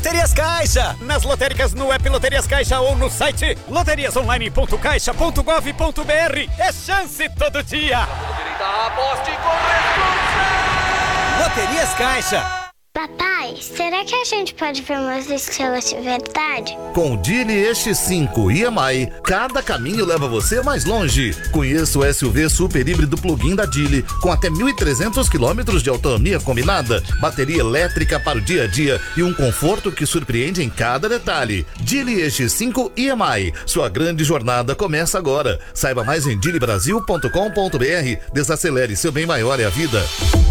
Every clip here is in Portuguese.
Loterias Caixa. Nas lotéricas, no app Loterias Caixa ou no site loteriasonline.caixa.gov.br. É chance todo dia. Aposte com recursos. Loterias Caixa. Papai, será que a gente pode ver umas estrelas de verdade? Com o Geely EX5 EMI, cada caminho leva você mais longe. Conheça o SUV super híbrido plug-in da Geely, com até 1.300 km de autonomia combinada, bateria elétrica para o dia a dia e um conforto que surpreende em cada detalhe. Geely EX5 EMI, sua grande jornada começa agora. Saiba mais em geelybrasil.com.br. Desacelere, seu bem maior é a vida.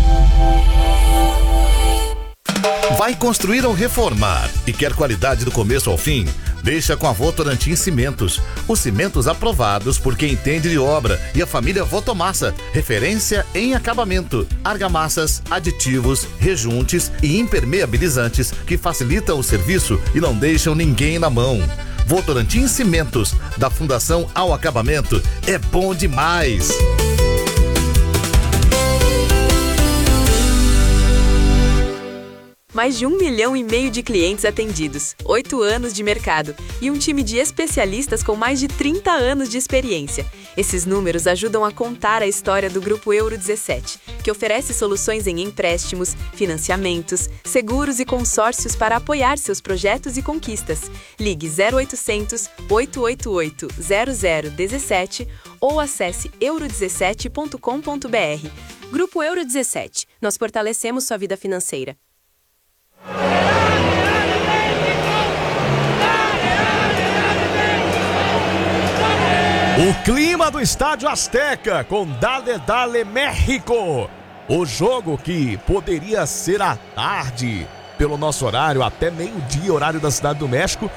Vai construir ou reformar e quer qualidade do começo ao fim? Deixa com a Votorantim Cimentos. Os cimentos aprovados por quem entende de obra e a família Votomassa, referência em acabamento, argamassas, aditivos, rejuntes e impermeabilizantes que facilitam o serviço e não deixam ninguém na mão. Votorantim Cimentos, da fundação ao acabamento, é bom demais! Mais de 1,5 milhão de clientes atendidos, 8 anos de mercado e um time de especialistas com mais de 30 anos de experiência. Esses números ajudam a contar a história do Grupo Euro 17, que oferece soluções em empréstimos, financiamentos, seguros e consórcios para apoiar seus projetos e conquistas. Ligue 0800 888 0017 ou acesse euro17.com.br. Grupo Euro 17. Nós fortalecemos sua vida financeira. O clima do Estádio Azteca com Dale Dale México. O jogo que poderia ser à tarde, pelo nosso horário, até meio-dia, horário da Cidade do México,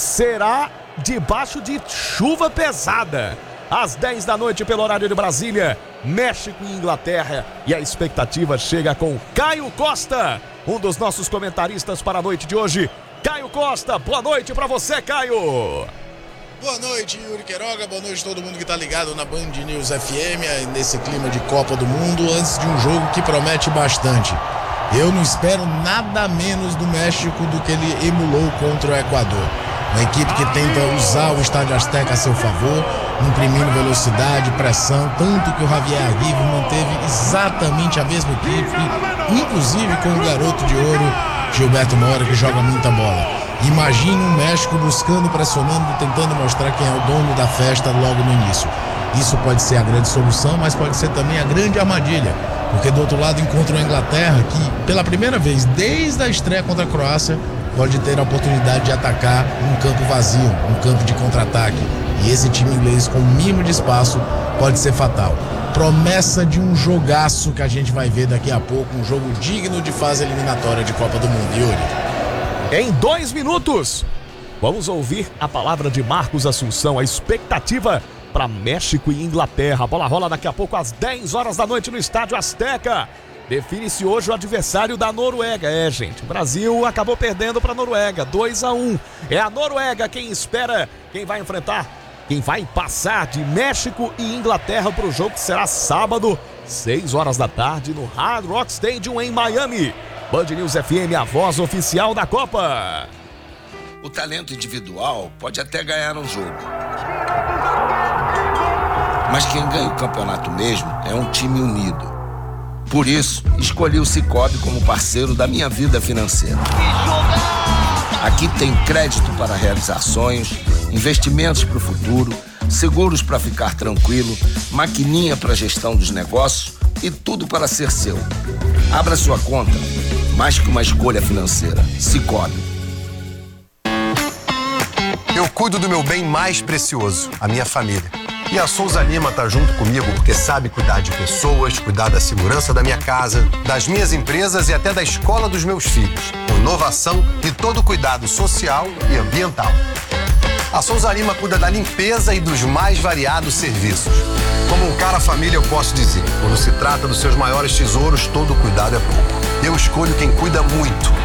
será debaixo de chuva pesada. Às 10 da noite, pelo horário de Brasília, México e Inglaterra. E a expectativa chega com Caio Costa, um dos nossos comentaristas para a noite de hoje. Caio Costa, boa noite para você, Caio. Boa noite, Yuri Queiroga, boa noite a todo mundo que tá ligado na Band News FM, nesse clima de Copa do Mundo, antes de um jogo que promete bastante. Eu não espero nada menos do México do que ele emulou contra o Equador. Uma equipe que tenta usar o Estádio Azteca a seu favor, imprimindo velocidade, pressão, tanto que o Javier Aguirre manteve exatamente a mesma equipe, inclusive com o garoto de ouro Gilberto Mora, que joga muita bola. Imagine um México buscando, pressionando, tentando mostrar quem é o dono da festa logo no início. Isso pode ser a grande solução, mas pode ser também a grande armadilha, porque do outro lado encontra a Inglaterra, que pela primeira vez desde a estreia contra a Croácia pode ter a oportunidade de atacar um campo vazio, um campo de contra-ataque. E esse time inglês, com o mínimo de espaço, pode ser fatal. Promessa de um jogaço que a gente vai ver daqui a pouco, um jogo digno de fase eliminatória de Copa do Mundo. Yuri. Em 2 minutos, vamos ouvir a palavra de Marcos Assunção, a expectativa para México e Inglaterra. A bola rola daqui a pouco às 10 horas da noite no Estádio Azteca. Define-se hoje o adversário da Noruega. Gente, o Brasil acabou perdendo para a Noruega, 2-1. É a Noruega quem espera, quem vai enfrentar, quem vai passar de México e Inglaterra para o jogo que será sábado, 6 horas da tarde, no Hard Rock Stadium em Miami. Band News FM, a voz oficial da Copa. O talento individual pode até ganhar um jogo, mas quem ganha o campeonato mesmo é um time unido. Por isso, escolhi o Sicoob como parceiro da minha vida financeira. Aqui tem crédito para realizar sonhos, investimentos para o futuro, seguros para ficar tranquilo, maquininha para gestão dos negócios e tudo para ser seu. Abra sua conta, mais que uma escolha financeira. Sicoob. Eu cuido do meu bem mais precioso, a minha família. E a Souza Lima tá junto comigo porque sabe cuidar de pessoas, cuidar da segurança da minha casa, das minhas empresas e até da escola dos meus filhos. Com inovação e todo o cuidado social e ambiental. A Souza Lima cuida da limpeza e dos mais variados serviços. Como um cara família, eu posso dizer, quando se trata dos seus maiores tesouros, todo cuidado é pouco. Eu escolho quem cuida muito,